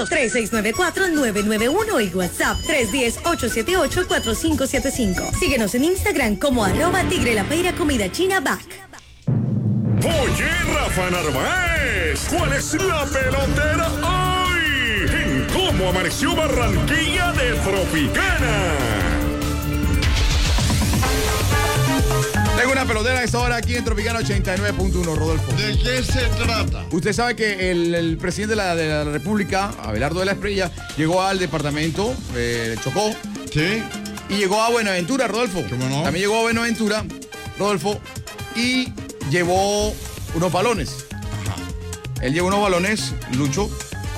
3694-991 y WhatsApp 310-878-4575. Síguenos en Instagram como @Tigre La Peira Comida China Back. Oye, Rafa Narváez, ¿cuál es la pelotera hoy? En cómo amaneció Barranquilla de Tropicana. Tengo una pelotera a esta hora aquí en Tropicana 89.1, Rodolfo. ¿De qué se trata? Usted sabe que el presidente de la República, Abelardo de la Espriella, llegó al departamento, Chocó. Sí. Y llegó a Buenaventura, Rodolfo. ¿Cómo no? También llegó a Buenaventura, Rodolfo, y llevó unos balones. Ajá. Él llevó unos balones, Lucho.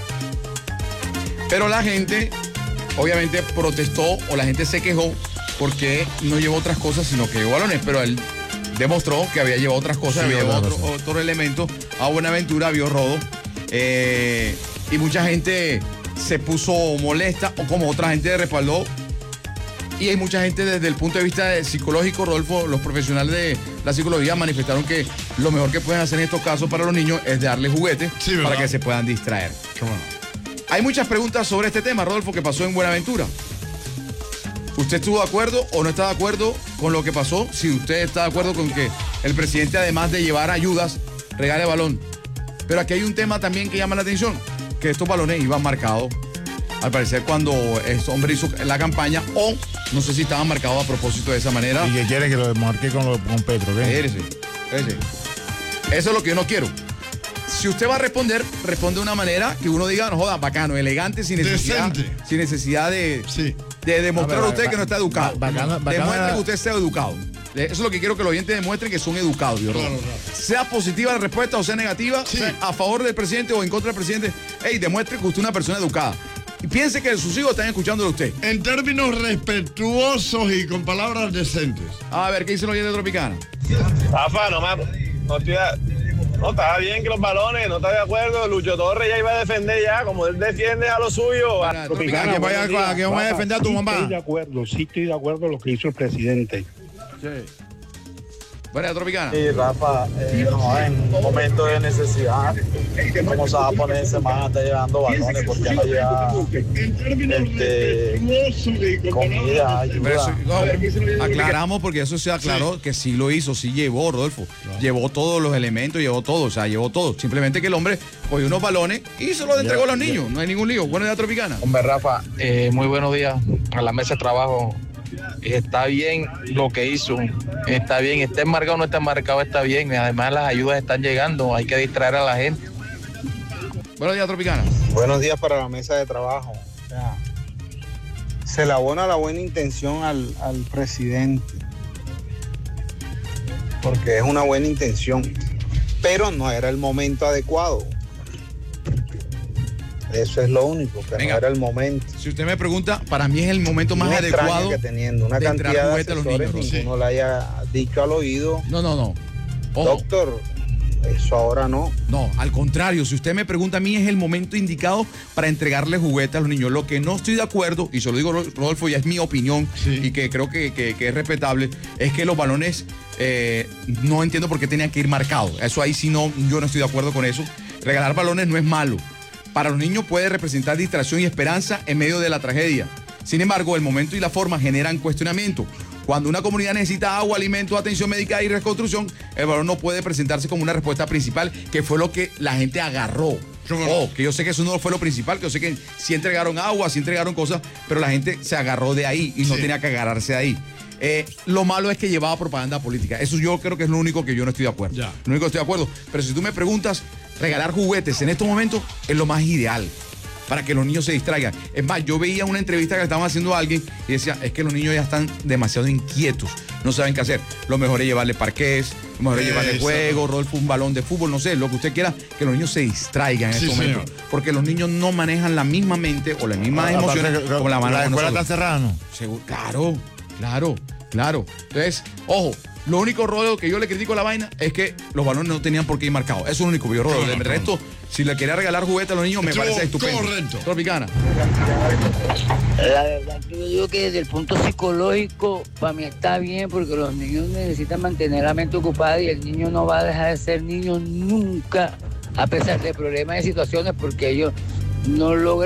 Pero la gente, obviamente, protestó o la gente se quejó porque no llevó otras cosas, sino que llevó balones. Pero él demostró que había llevado otras cosas, Sí, había llevado razón. otro elemento a Buenaventura, vio rodo. Y mucha gente se puso molesta, o como otra gente respaldó. Y hay mucha gente desde el punto de vista psicológico, Rodolfo, los profesionales de la psicología manifestaron que lo mejor que pueden hacer en estos casos para los niños es darles juguetes, Sí, ¿verdad? para que se puedan distraer. ¿Cómo no? Hay muchas preguntas sobre este tema, Rodolfo, que pasó en Buenaventura. ¿Usted estuvo de acuerdo o no está de acuerdo con lo que pasó? Si usted está de acuerdo con que el presidente, además de llevar ayudas, regale balón. Pero aquí hay un tema también que llama la atención, que estos balones iban marcados, al parecer, cuando este hombre hizo la campaña, o no sé si estaban marcados a propósito de esa manera. ¿Y que quiere que lo marque con Petro? ¿Qué? Espérese. Eso es lo que yo no quiero. Si usted va a responder, responde de una manera que uno diga, no joda, bacano, elegante, sin necesidad, Decente. sin necesidad de, Sí. de demostrar a usted que no está educado. Bacano Demuestre era- que usted sea educado. Eso es lo que quiero que los oyentes demuestren, que son educados. Yo, Claro, Rodolfo. claro. Sea positiva la respuesta o sea negativa, Sí. sea a favor del presidente o en contra del presidente, demuestre que usted es una persona educada. Y piense que sus hijos están escuchándolo a usted. En términos respetuosos y con palabras decentes. A ver, ¿qué dice el oyente Tropicana? Rafa, no estaba bien que los balones, no está de acuerdo. Lucho Torres ya iba a defender ya, como él defiende a lo suyo. Para, Tropicana, que vaya, buenos días. que vamos a defender a tu mamá. Sí estoy de acuerdo con lo que hizo el presidente. Bueno, Tropicana. Sí, Rafa, no, en un momento de necesidad, ¿cómo se va a ponerse más a estar llevando balones? Porque no lleva comida, Pero eso, ayuda. no, aclaramos porque eso se aclaró que sí lo hizo, sí llevó, Rodolfo. Llevó todos los elementos, llevó todo, o sea, llevó todo. Simplemente que el hombre cogió unos balones y se los entregó a los niños. No hay ningún lío. Buena idea, Tropicana. Hombre, Rafa, muy buenos días a la mesa de trabajo. Está bien lo que hizo, está bien, esté marcado o no esté marcado, está bien. Además, las ayudas están llegando, hay que distraer a la gente. Buenos días, Tropicana. Buenos días para la mesa de trabajo. O sea, se le abona la buena intención al presidente, porque es una buena intención, pero no era el momento adecuado. Eso es lo único, que Venga. no era el momento. Si usted me pregunta, para mí es el momento más Me extraña adecuado. que teniendo una de entregar cantidad de juguete a los asesores, niños, ninguno le haya dicho al oído, No. Ojo, doctor, eso ahora no. no, al contrario, si usted me pregunta, a mí es el momento indicado para entregarle juguete a los niños. Lo que no estoy de acuerdo, y se lo digo, Rodolfo, ya es mi opinión, Sí. y que creo que es respetable, es que los balones, no entiendo por qué tenían que ir marcados. Eso ahí sí no, yo no estoy de acuerdo con eso. Regalar balones no es malo. Para los niños puede representar distracción y esperanza en medio de la tragedia. Sin embargo, el momento y la forma generan cuestionamiento. Cuando una comunidad necesita agua, alimentos, atención médica y reconstrucción, el balón no puede presentarse como una respuesta principal, que fue lo que la gente agarró. Que yo sé que eso no fue lo principal, que yo sé que sí entregaron agua, sí entregaron cosas, pero la gente se agarró de ahí y no tenía que agarrarse de ahí. Lo malo es que llevaba propaganda política. Eso yo creo que es lo único que yo no estoy de acuerdo. Ya. Lo único que estoy de acuerdo. Pero si tú me preguntas, regalar juguetes en estos momentos es lo más ideal para que los niños se distraigan. Es más, yo veía una entrevista que le estaban haciendo a alguien y decía, es que los niños ya están demasiado inquietos, no saben qué hacer. Lo mejor es llevarle parqués, lo mejor es llevarle Eso. juego, Rodolfo, un balón de fútbol, no sé, lo que usted quiera, que los niños se distraigan en Sí, estos momentos. señor. Porque los niños no manejan la misma mente o las mismas emociones como la manejan escuela nosotros. está cerrada, ¿no? Claro. Entonces, ojo, lo único, Rodo, que yo le critico a la vaina es que los balones no tenían por qué ir marcados. Eso es lo único, yo, Rodo. Claro, De claro. resto, si le quería regalar juguete a los niños, me Estuvo parece estupendo. correcto. Tropicana. La verdad que yo digo que desde el punto psicológico para mí está bien porque los niños necesitan mantener la mente ocupada y el niño no va a dejar de ser niño nunca a pesar de problemas y situaciones porque ellos no logran